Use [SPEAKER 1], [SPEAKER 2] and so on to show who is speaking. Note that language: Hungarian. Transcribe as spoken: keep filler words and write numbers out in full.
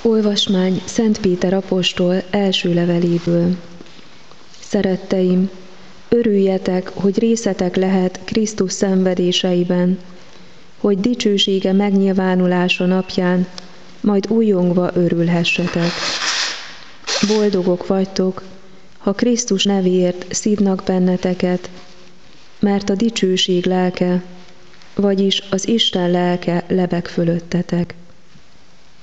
[SPEAKER 1] Olvasmány Szent Péter apostol első leveléből. Szeretteim, örüljetek, hogy részetek lehet Krisztus szenvedéseiben, hogy dicsősége megnyilvánulása napján majd újjongva örülhessetek. Boldogok vagytok, ha Krisztus nevéért szívnak benneteket, mert a dicsőség lelke, vagyis az Isten lelke lebeg fölöttetek.